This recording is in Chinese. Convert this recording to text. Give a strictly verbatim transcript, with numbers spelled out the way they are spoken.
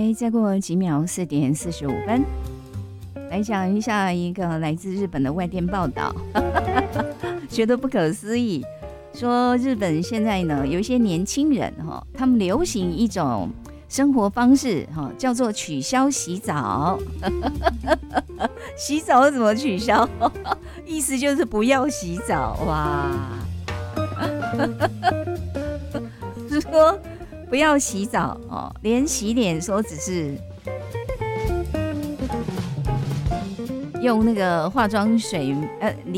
来，再过几秒，四点四十五分，来讲一下一个来自日本的外电报道，觉得不可思议。说日本现在呢，有一些年轻人哈，他们流行一种生活方式哈，叫做取消洗澡。洗澡怎么取消？意思就是不要洗澡哇！是说不要洗澡哦，连洗脸说只是用那个化妆水呃